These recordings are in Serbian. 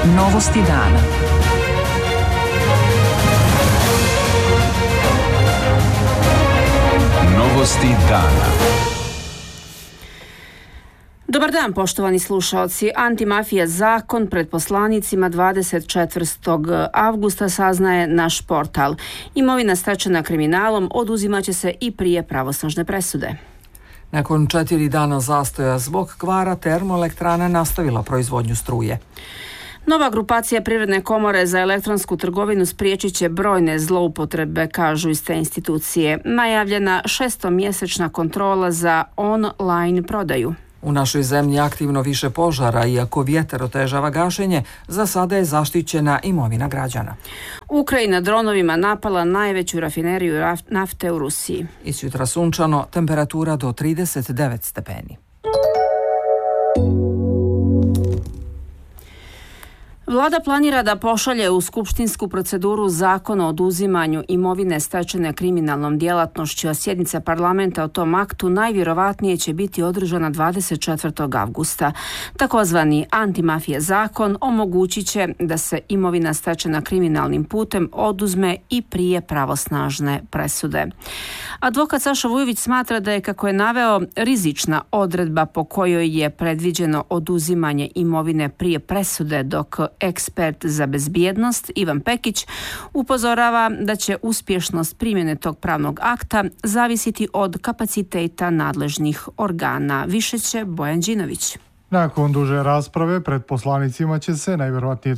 Novosti dana. Novosti dana. Dobar dan, poštovani slušaoci. Antimafija zakon pred poslanicima 24. avgusta saznaje naš portal. Imovina stečena kriminalom oduzimaće se i prije pravosnažne presude. Nakon 4 dana zastoja zbog kvara, termoelektrana nastavila proizvodnju struje. Nova grupacija Privredne komore za elektronsku trgovinu spriječit će brojne zloupotrebe, kažu iz te institucije. Najavljena 6-mjesečna kontrola za online prodaju. U našoj zemlji aktivno više požara, iako vjetar otežava gašenje, za sada je zaštićena imovina građana. Ukrajina dronovima napala najveću rafineriju nafte u Rusiji. Isjutra sunčano, temperatura do 39 stepeni. Vlada planira da pošalje u skupštinsku proceduru zakon o oduzimanju imovine stečene kriminalnom djelatnošću, a sjednica parlamenta o tom aktu najvjerovatnije će biti održana 24. avgusta. Takozvani antimafija zakon omogućit će da se imovina stečena kriminalnim putem oduzme i prije pravosnažne presude. Advokat Saša Vujović smatra da je, kako je naveo, rizična odredba po kojoj je predviđeno oduzimanje imovine prije presude, dok ekspert za bezbjednost Ivan Pekić upozorava da će uspješnost primjene tog pravnog akta zavisiti od kapaciteta nadležnih organa. Više će Bojan Đinović. Nakon duže rasprave pred poslanicima će se najvjerojatnije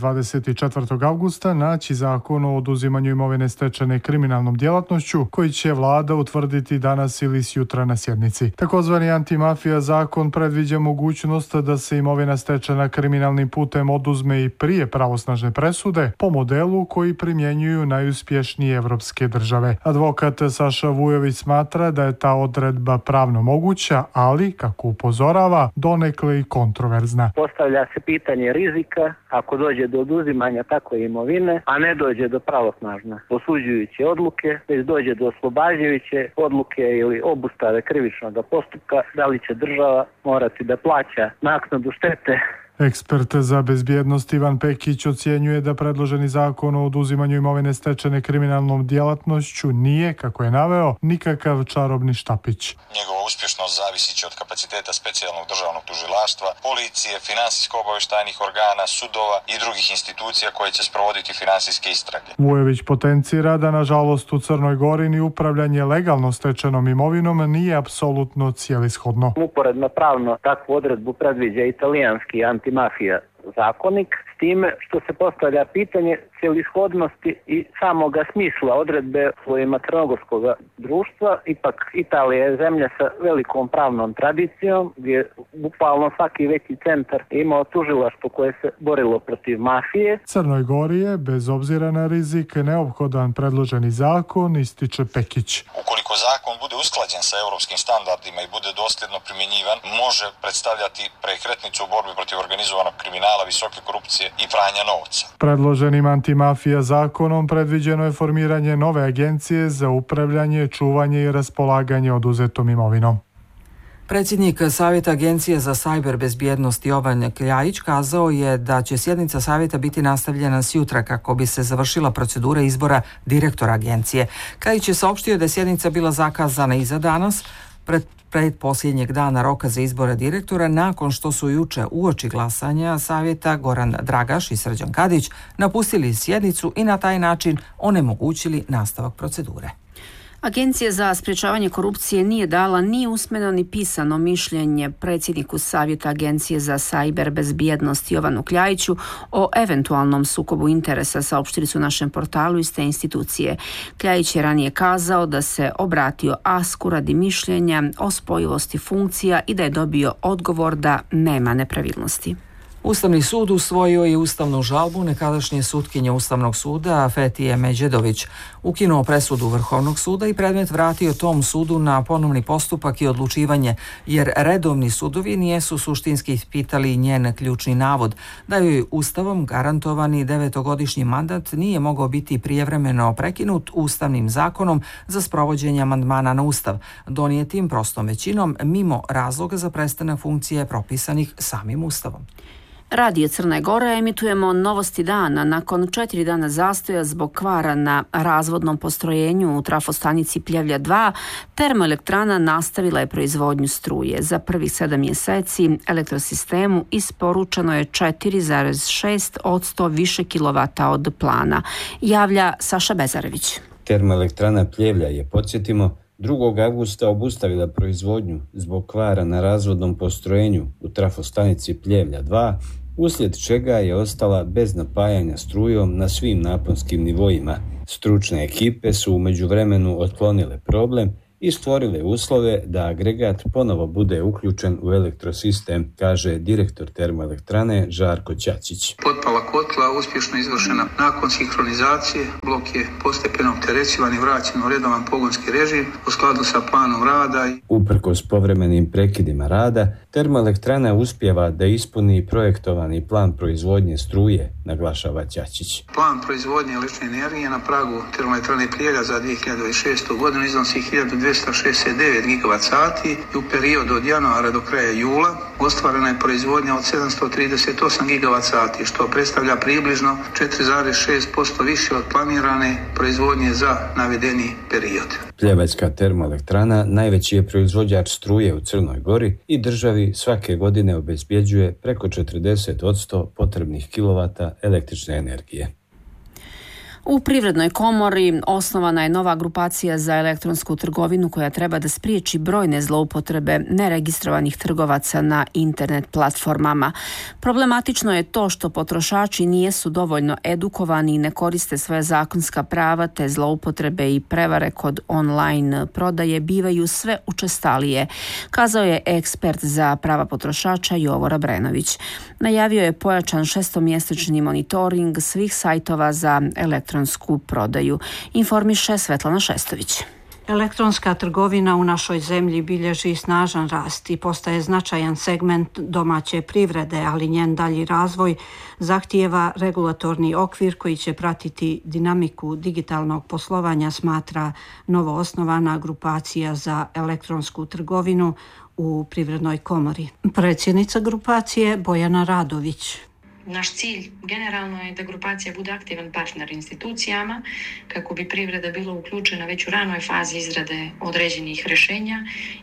24. avgusta naći zakon o oduzimanju imovine stečene kriminalnom djelatnošću, koji će vlada utvrditi danas ili sjutra na sjednici. Takozvani antimafija zakon predviđa mogućnost da se imovina stečena kriminalnim putem oduzme i prije pravosnažne presude, po modelu koji primjenjuju najuspješnije evropske države. Advokat Saša Vujović smatra da je ta odredba pravno moguća, ali, kako upozorava, donekle i kontroverzna. Postavlja se pitanje rizika ako dođe do oduzimanja takve imovine, a ne dođe do pravosnažne osuđujuće odluke, već dođe do oslobađajuće odluke ili obustave krivičnog postupka, da li će država morati da plaća naknadu štete. Ekspert za bezbjednost Ivan Pekić ocjenjuje da predloženi zakon o oduzimanju imovine stečene kriminalnom djelatnošću nije, kako je naveo, nikakav čarobni štapić. Njegova uspješnost zavisi će od kapaciteta specijalnog državnog tužilaštva, policije, finansijsko-obavještajnih organa, sudova i drugih institucija koje će sprovoditi finansijske istrage. Vujović potencira da, nažalost, u Crnoj Gori ni upravljanje legalno stečenom imovinom nije apsolutno cijelishodno. Uporedno pravno takvu odredbu predviđa italijanski antimafija zakonik, s time što se postavlja pitanje cijelishodnosti i samoga smisla odredbe svojima crnogorskog društva. Ipak Italija je zemlja sa velikom pravnom tradicijom, gdje bukvalno svaki veći centar imao tužilaštvo koje se borilo protiv mafije. Crnoj Gori je, bez obzira na rizik, neophodan predloženi zakon, ističe Pekić. Ukoliko zakon bude usklađen sa europskim standardima i bude dosljedno primjenjivan, može predstavljati prekretnicu u borbi protiv organizovanog kriminala, visoke korupcije i pranja novca. Predloženim antimafija zakonom predviđeno je formiranje nove agencije za upravljanje, čuvanje i raspolaganje oduzetom imovinom. Predsjednik Savjeta Agencije za sajber bezbjednost Jovan Kljajić kazao je da će sjednica savjeta biti nastavljena sjutra kako bi se završila procedura izbora direktora agencije. Kljajić je saopštio da je sjednica bila zakazana i za danas, pred posljednjeg dana roka za izbora direktora, nakon što su juče uoči glasanja savjeta Goran Dragaš i Srđan Kadić napustili sjednicu i na taj način onemogućili nastavak procedure. Agencija za sprječavanje korupcije nije dala ni usmeno ni pisano mišljenje predsjedniku Savjeta Agencije za sajber bezbjednost Jovanu Kljajiću o eventualnom sukobu interesa, saopštili su našem portalu iz te institucije. Kljajić je ranije kazao da se obratio ASK-u radi mišljenja o spojivosti funkcija i da je dobio odgovor da nema nepravilnosti. Ustavni sud usvojio je ustavnu žalbu nekadašnje sutkinje Ustavnog suda Fetije Međedović. Ukinuo presudu Vrhovnog suda i predmet vratio tom sudu na ponovni postupak i odlučivanje, jer redovni sudovi nijesu suštinski ispitali njen ključni navod, da joj Ustavom garantovani 9-godišnji mandat nije mogao biti prijevremeno prekinut Ustavnim zakonom za sprovođenje amandmana na Ustav, donijetim prostom većinom mimo razloga za prestanak funkcije propisanih samim Ustavom. Radio Crne Gore emitujemo Novosti dana. Nakon 4 dana zastoja zbog kvara na razvodnom postrojenju u trafostanici Pljevlja 2, termoelektrana nastavila je proizvodnju struje. Za prvih 7 mjeseci elektrosistemu isporučeno je 4,6% više kilovata od plana. Javlja Saša Bezarević. Termoelektrana Pljevlja je, podsjetimo, 2. avgusta obustavila proizvodnju zbog kvara na razvodnom postrojenju u trafostanici Pljevlja 2, uslijed čega je ostala bez napajanja strujom na svim naponskim nivoima. Stručne ekipe su u međuvremenu otklonile problem i stvorile uslove da agregat ponovo bude uključen u elektrosistem, kaže direktor termoelektrane Žarko Ćačić. Potpala kotla uspješno izvršena nakon sinhronizacije, blok je postepeno opterećivan i vraćen u redovan pogonski režim u skladu sa planom rada. Uprkos povremenim prekidima rada, termoelektrana uspijeva da ispuni projektovani plan proizvodnje struje, naglašava Ćačić. Plan proizvodnje električne energije na pragu termoelektrane Pljevlja za 2006. godinu iznosi 1269 GWh i u periodu od januara do kraja jula ostvarena je proizvodnja od 738 GWh, što predstavlja približno 4,6% više od planirane proizvodnje za navedeni period. Pljevačka termoelektrana najveći je proizvođač struje u Crnoj Gori i državi svake godine obezbjeđuje preko 40% potrebnih kilovata električne energije. U Privrednoj komori osnovana je nova grupacija za elektronsku trgovinu koja treba da spriječi brojne zloupotrebe neregistrovanih trgovaca na internet platformama. Problematično je to što potrošači nisu dovoljno edukovani i ne koriste svoja zakonska prava, te zloupotrebe i prevare kod online prodaje bivaju sve učestalije, kazao je ekspert za prava potrošača Jovo Rabrenović. Najavio je pojačan 6-mjesečni monitoring svih sajtova za elektronsku prodaju, informiše Svetlana Šestović. Elektronska trgovina u našoj zemlji bilježi snažan rast i postaje značajan segment domaće privrede, ali njen dalji razvoj zahtijeva regulatorni okvir koji će pratiti dinamiku digitalnog poslovanja, smatra novoosnovana grupacija za elektronsku trgovinu u Privrednoj komori. Predsjednica grupacije Bojana Radović. Naš cilj generalno je da grupacija bude aktivan partner institucijama kako bi privreda bila uključena već u ranoj fazi izrade određenih rješenja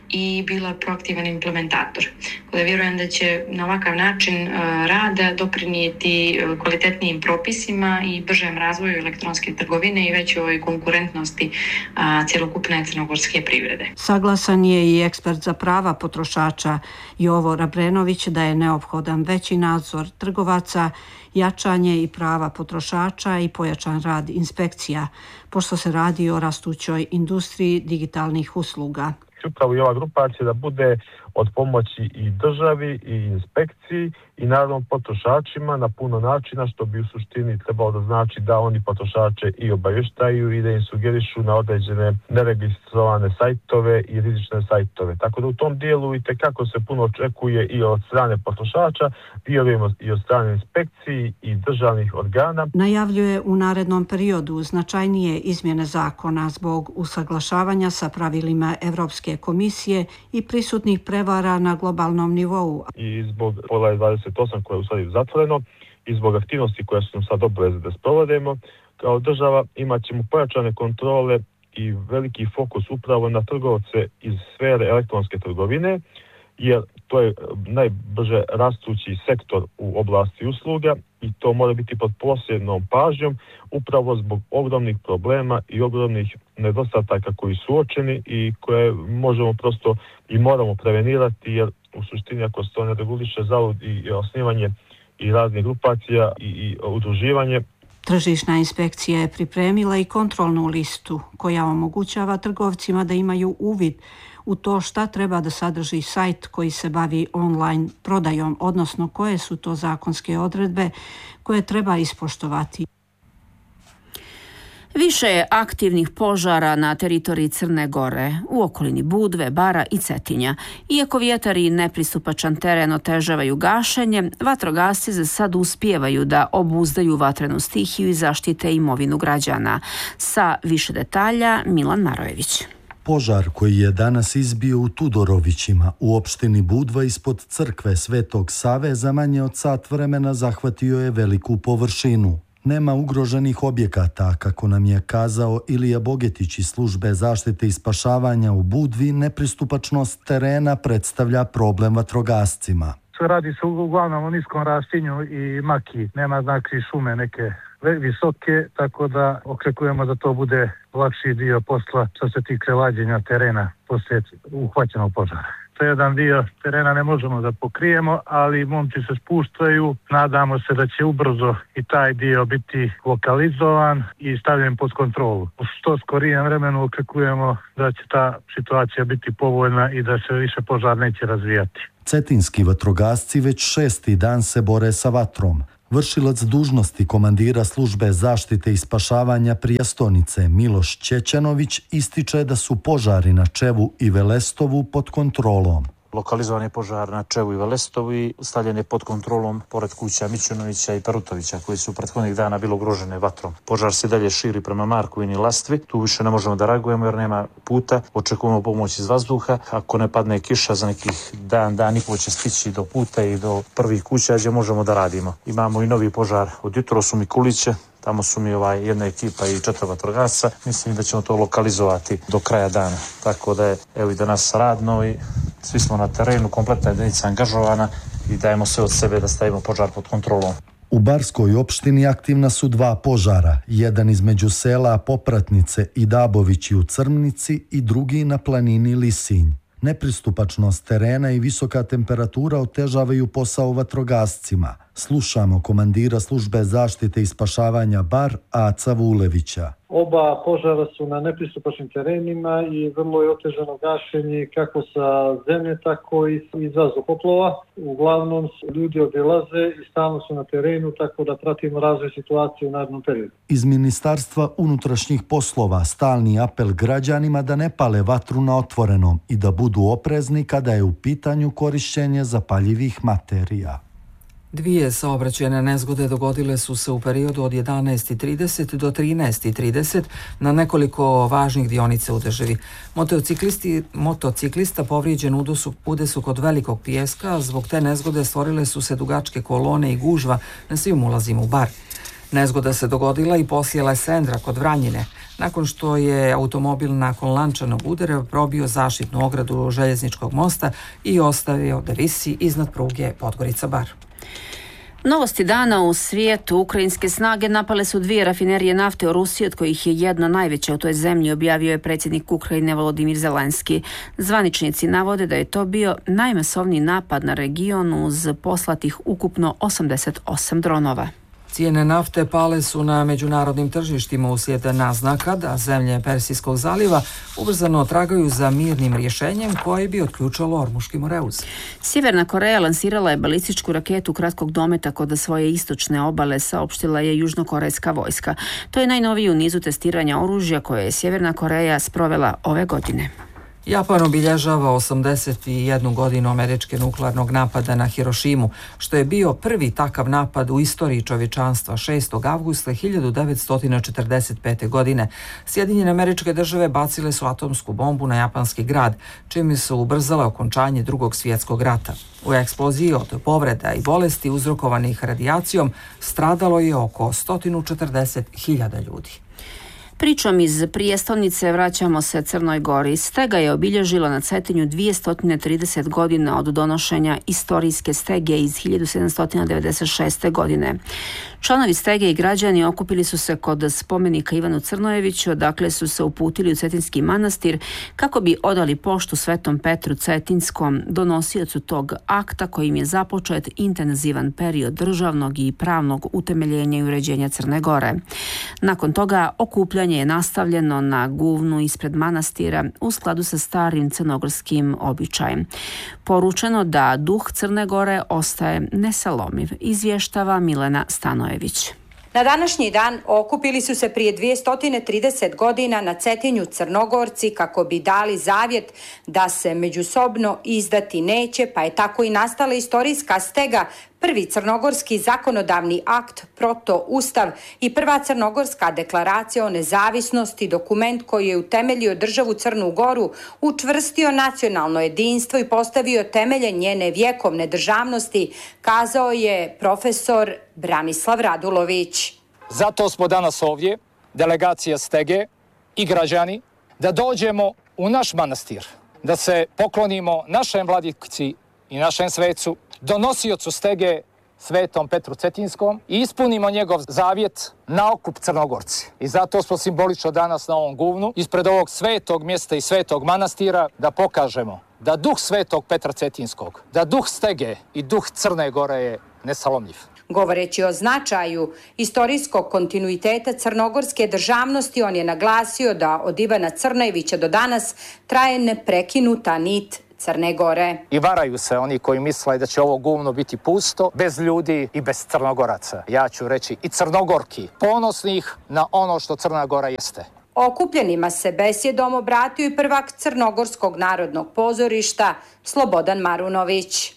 i bila proaktivan implementator. Kada vjerujem da će na ovakav način rada doprinijeti kvalitetnijim propisima i bržem razvoju elektronske trgovine i većoj konkurentnosti cjelokupne crnogorske privrede. Saglasan je i ekspert za prava potrošača Jovo Rabrenović da je neophodan veći nadzor trgovaca, jačanje i prava potrošača i pojačan rad inspekcija, pošto se radi o rastućoj industriji digitalnih usluga. Upravo i ova grupacija da bude od pomoći i državi i inspekciji i naravno potrošačima na puno načina, što bi u suštini trebalo da znači da oni potrošače i obavještaju i da im sugerišu na određene neregistrovane sajtove i rizične sajtove. Tako da u tom dijelu i tekako se puno očekuje i od strane potrošača, vjerujemo i od strane inspekciji i državnih organa. Najavljuje u narednom periodu značajnije izmjene zakona zbog usaglašavanja sa pravilima Evropske komisije i prisutnih prevara na globalnom nivou. I zbog poglavlja 28 koje je u stvari zatvoreno i zbog aktivnosti koje su nam sad obaveze da sprovodimo, kao država imat ćemo pojačane kontrole i veliki fokus upravo na trgovce iz sfere elektronske trgovine, jer to je najbrže rastući sektor u oblasti usluga i to mora biti pod posebnom pažnjom upravo zbog ogromnih problema i ogromnih nedostataka koji su uočeni i koje možemo prosto i moramo prevenirati, jer u suštini ako se to ne reguliše zavod i osnivanje i raznih grupacija i udruživanje. Tržišna inspekcija je pripremila i kontrolnu listu koja omogućava trgovcima da imaju uvid u to šta treba da sadrži sajt koji se bavi online prodajom, odnosno koje su to zakonske odredbe koje treba ispoštovati. Više je aktivnih požara na teritoriji Crne Gore, u okolini Budve, Bara i Cetinja. Iako vjetar i nepristupačan teren otežavaju gašenje, vatrogasci za sad uspijevaju da obuzdaju vatrenu stihiju i zaštite imovinu građana. Sa više detalja Milan Marojević. Požar koji je danas izbio u Tudorovićima u opštini Budva ispod crkve Svetog Save za manje od sat vremena zahvatio je veliku površinu. Nema ugroženih objekata, kako nam je kazao Ilija Bogetić iz službe zaštite i spašavanja u Budvi, nepristupačnost terena predstavlja problem vatrogascima. Radi se uglavnom o niskom rastinju i maki, nema znači šume neke visoke, tako da očekujemo da to bude lakši dio posla što se tiče lađenja terena poslije uhvaćenog požara. To je jedan dio terena ne možemo da pokrijemo, ali momci se spuštaju, nadamo se da će ubrzo i taj dio biti lokalizovan i stavljen pod kontrolu. U što skorijem vremenu očekujemo da će ta situacija biti povoljna i da se više požar neće razvijati. Cetinski vatrogasci već 6. dan se bore sa vatrom. Vršilac dužnosti komandira službe zaštite i spašavanja Prijestonice Miloš Ćećanović ističe da su požari na Čevu i Velestovu pod kontrolom. Lokalizovan je požar na Čevu i Velestovu i stavljen je pod kontrolom pored kuća Mićunovića i Perutovića koji su prethodnih dana bilo ugrožene vatrom. Požar se dalje širi prema Markovini i Lastvi. Tu više ne možemo da reagujemo jer nema puta. Očekujemo pomoć iz vazduha. Ako ne padne kiša za nekih dan i pol će stići do puta i do prvih kuća gdje možemo da radimo. Imamo i novi požar od jutros u Mikuliće. Tamo su mi jedna ekipa i 4 vatrogasca. Mislim da ćemo to lokalizovati do kraja dana. Tako da je evo i danas radno i svi smo na terenu, kompletna jedinica angažovana i dajemo sve od sebe da stavimo požar pod kontrolom. U Barskoj opštini aktivna su 2 požara, jedan između sela Popratnice i Dabovići u Crmnici i drugi na planini Lisinj. Nepristupačnost terena i visoka temperatura otežavaju posao vatrogascima. Slušamo komandira službe zaštite i spašavanja Bar Aca Vulevića. Oba požara su na nepristupačnim terenima i vrlo je otežano gašenje kako sa zemlje, tako i iz vazduhoplova. Uglavnom ljudi obilaze i stalno su na terenu, tako da pratimo razvoj situacije u narednom periodu. Iz Ministarstva unutrašnjih poslova stalni apel građanima da ne pale vatru na otvorenom i da budu oprezni kada je u pitanju korišćenje zapaljivih materija. 2 saobraćajne nezgode dogodile su se u periodu od 11:30 do 13:30 na nekoliko važnih dionica u državi. Motociklista povrijeđen u udesu kod Velikog Pijeska, zbog te nezgode stvorile su se dugačke kolone i gužva na svim ulazima u Bar. Nezgoda se dogodila i poslije Lesendra kod Vranjine, nakon što je automobil nakon lančanog udara probio zaštitnu ogradu željezničkog mosta i ostavio da visi iznad pruge Podgorica-Bar. Novosti dana u svijetu. Ukrajinske snage napale su 2 rafinerije nafte u Rusiji, od kojih je jedna najveća u toj zemlji, objavio je predsjednik Ukrajine Volodimir Zelenski. Zvaničnici navode da je to bio najmasovniji napad na region uz poslatih ukupno 88 dronova. Cijene nafte pale su na međunarodnim tržištima uslijed naznaka da zemlje Persijskog zaliva ubrzano tragaju za mirnim rješenjem koje bi otključalo Ormuški Moreuz. Sjeverna Koreja lansirala je balističku raketu kratkog dometa kod svoje istočne obale, saopštila je južnokorejska vojska. To je najnoviji u nizu testiranja oružja koje je Sjeverna Koreja sprovela ove godine. Japan obilježava 81 godinu američke nuklearnog napada na Hirošimu, što je bio prvi takav napad u istoriji čovječanstva 6. avgusta 1945. godine. Sjedinjene Američke Države bacile su atomsku bombu na japanski grad, čime su ubrzale okončanje Drugog svjetskog rata. U eksploziji od povreda i bolesti uzrokovanih radijacijom stradalo je oko 140.000 ljudi. Pričom iz Prijestolnice vraćamo se Crnoj Gori. Stega je obilježila na Cetinju 230 godina od donošenja istorijske stege iz 1796. godine. Članovi stege i građani okupili su se kod spomenika Ivanu Crnojeviću, odakle su se uputili u Cetinski manastir kako bi odali poštu Svetom Petru Cetinskom, donosiocu tog akta kojim je započet intenzivan period državnog i pravnog utemeljenja i uređenja Crne Gore. Nakon toga okupljanje je nastavljeno na guvnu ispred manastira u skladu sa starim crnogorskim običajem. Poručeno da duh Crne Gore ostaje nesalomiv, izvještava Milena Stanojević. Na današnji dan okupili su se prije 230 godina na Cetinju Crnogorci kako bi dali zavjet da se međusobno izdati neće, pa je tako i nastala istorijska stega prvi crnogorski zakonodavni akt proto-ustav i prva crnogorska deklaracija o nezavisnosti, dokument koji je utemeljio državu Crnu Goru, učvrstio nacionalno jedinstvo i postavio temelje njene vjekovne državnosti, kazao je profesor Branislav Radulović. Zato smo danas ovdje, delegacija Stege i građani, da dođemo u naš manastir, da se poklonimo našem vladici i našem svecu, donosiocu Stege, svetom Petru Cetinskom, i ispunimo njegov zavjet na okup Crnogorci. I zato smo simbolično danas na ovom guvnu, ispred ovog svetog mjesta i svetog manastira, da pokažemo da duh svetog Petra Cetinskog, da duh Stege i duh Crne Gore je nesalomljiv. Govoreći o značaju istorijskog kontinuiteta crnogorske državnosti, on je naglasio da od Ivana Crnojevića do danas traje neprekinuta nit Crne Gore. I varaju se oni koji misle da će ovo guvno biti pusto, bez ljudi i bez Crnogoraca. Ja ću reći i Crnogorki, ponosnih na ono što Crna Gora jeste. Okupljenima se besjedom obratio i prvak Crnogorskog narodnog pozorišta Slobodan Marunović.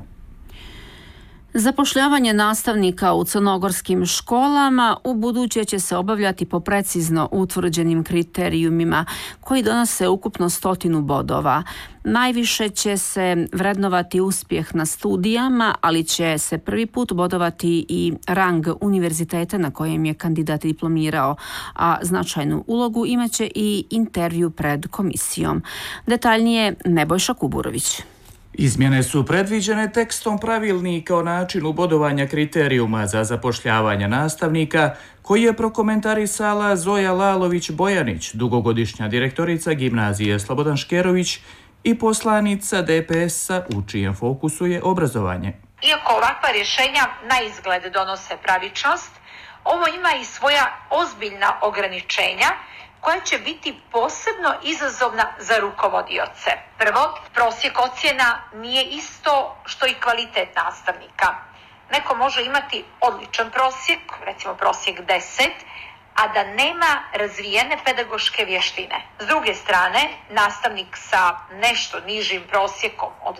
Zapošljavanje nastavnika u crnogorskim školama u buduće će se obavljati po precizno utvrđenim kriterijumima koji donose ukupno 100 bodova. Najviše će se vrednovati uspjeh na studijama, ali će se prvi put bodovati i rang univerziteta na kojem je kandidat diplomirao, a značajnu ulogu imaće i intervju pred komisijom. Detaljnije Nebojša Kuburović. Izmjene su predviđene tekstom pravilnika o načinu bodovanja kriterijuma za zapošljavanje nastavnika, koji je prokomentarisala Zoja Lalović-Bojanić, dugogodišnja direktorica gimnazije Slobodan Škerović i poslanica DPS-a u čijem fokusu je obrazovanje. Iako ovakva rješenja na izgled donose pravičnost, ovo ima i svoja ozbiljna ograničenja koja će biti posebno izazovna za rukovodioce. Prvo, prosjek ocjena nije isto što i kvalitet nastavnika. Neko može imati odličan prosjek, recimo prosjek 10, a da nema razvijene pedagoške vještine. S druge strane, nastavnik sa nešto nižim prosjekom od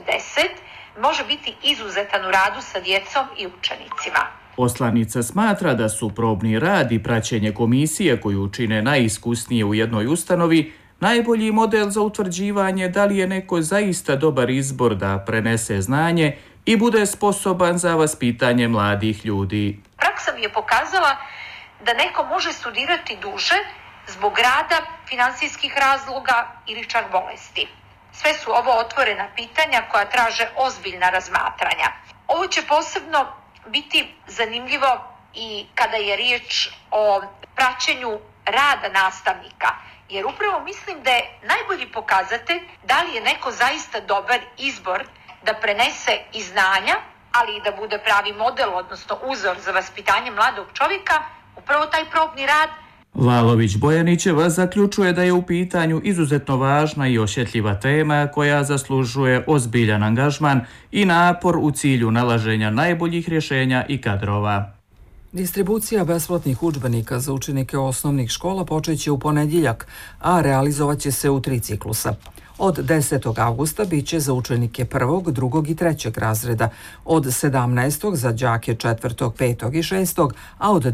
10 može biti izuzetan u radu sa djecom i učenicima. Poslanica smatra da su probni rad i praćenje komisije koju čine najiskusnije u jednoj ustanovi najbolji model za utvrđivanje da li je neko zaista dobar izbor da prenese znanje i bude sposoban za vaspitanje mladih ljudi. Praksa mi je pokazala da neko može studirati duže zbog rada, finansijskih razloga ili čak bolesti. Sve su ovo otvorena pitanja koja traže ozbiljna razmatranja. Ovo će posebno biti zanimljivo i kada je riječ o praćenju rada nastavnika, jer upravo mislim da je najbolji pokazatelj da li je neko zaista dobar izbor da prenese i znanja, ali i da bude pravi model, odnosno uzor za vaspitanje mladog čovjeka, upravo taj probni rad. Lalović-Bojanićeva zaključuje da je u pitanju izuzetno važna i osjetljiva tema koja zaslužuje ozbiljan angažman i napor u cilju nalaženja najboljih rješenja i kadrova. Distribucija besplatnih udžbenika za učenike osnovnih škola počeće u ponedjeljak, a realizovat će se u 3 ciklusa. Od 10. avgusta bit će za učenike 1., 2. i 3. razreda, od 17. za đake 4., 5. i 6., a od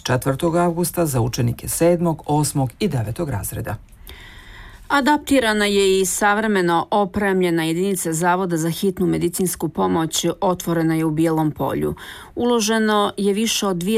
24. avgusta za učenike 7., 8. i 9. razreda. Adaptirana je i savremeno opremljena jedinica Zavoda za hitnu medicinsku pomoć, otvorena je u Bijelom Polju. Uloženo je više od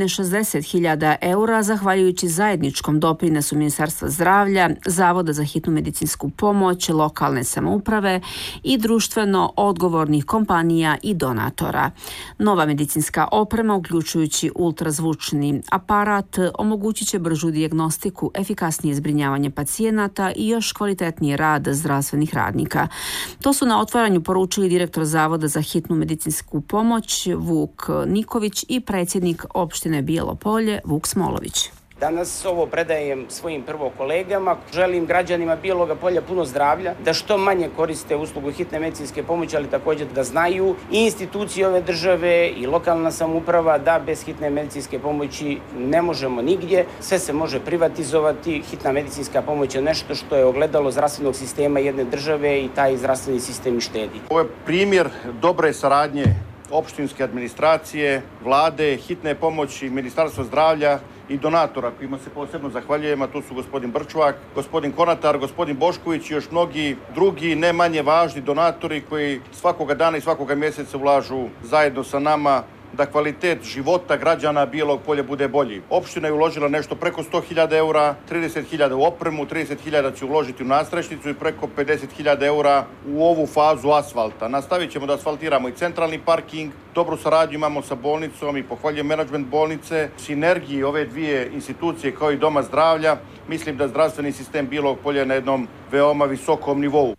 260.000 eura zahvaljujući zajedničkom doprinosu Ministarstva zdravlja, Zavoda za hitnu medicinsku pomoć, lokalne samouprave i društveno odgovornih kompanija i donatora. Nova medicinska oprema, uključujući ultrazvučni aparat, omogućit će bržu dijagnostiku, efikasnije zbrinjavanje pacijenata i još kvalitetniji rad zdravstvenih radnika. To su na otvaranju poručili direktor Zavoda za hitnu medicinsku pomoć Vuk Niković i predsjednik opštine Bijelo Polje Vuk Smolović. Danas ovo predajem svojim prvo kolegama. Želim građanima Bijeloga Polja puno zdravlja, da što manje koriste uslugu hitne medicinske pomoći, ali također da znaju i institucije ove države i lokalna samouprava da bez hitne medicinske pomoći ne možemo nigdje. Sve se može privatizovati. Hitna medicinska pomoć je nešto što je ogledalo zdravstvenog sistema jedne države i taj zdravstveni sistem štedi. Ovo je primjer dobre saradnje opštinske administracije, vlade, hitne pomoći, Ministarstva zdravlja i donatora kojima se posebno zahvaljujem, a tu su gospodin Brčvak, gospodin Konatar, gospodin Bošković i još mnogi drugi ne manje važni donatori koji svakoga dana i svakoga mjeseca ulažu zajedno sa nama da kvalitet života građana Bijelog Polja bude bolji. Opština je uložila nešto preko 100.000 eura, 30.000 u opremu, 30.000 će uložiti u nadstrešnicu i preko 50.000 eura u ovu fazu asfalta. Nastavit ćemo da asfaltiramo i centralni parking, dobru saradnju imamo sa bolnicom i pohvaljujem menadžment bolnice, sinergiji ove dvije institucije kao i Doma zdravlja. Mislim da zdravstveni sistem Bijelog Polja je na jednom veoma visokom nivou.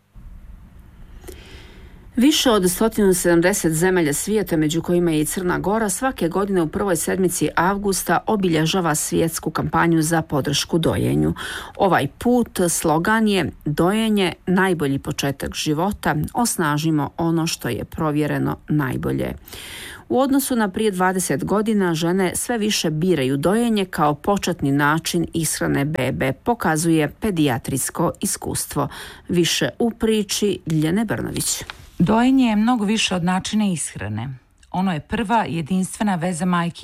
Više od 170 zemalja svijeta, među kojima je i Crna Gora, svake godine u prvoj sedmici avgusta obilježava svjetsku kampanju za podršku dojenju. Ovaj put slogan je dojenje najbolji početak života, osnažimo ono što je provjereno najbolje. U odnosu na prije 20 godina žene sve više biraju dojenje kao početni način ishrane bebe, pokazuje pedijatrijsko iskustvo. Više u priči Ljiljane Brnović. Dojenje je mnogo više od načina ishrane. Ono je prva jedinstvena veza majke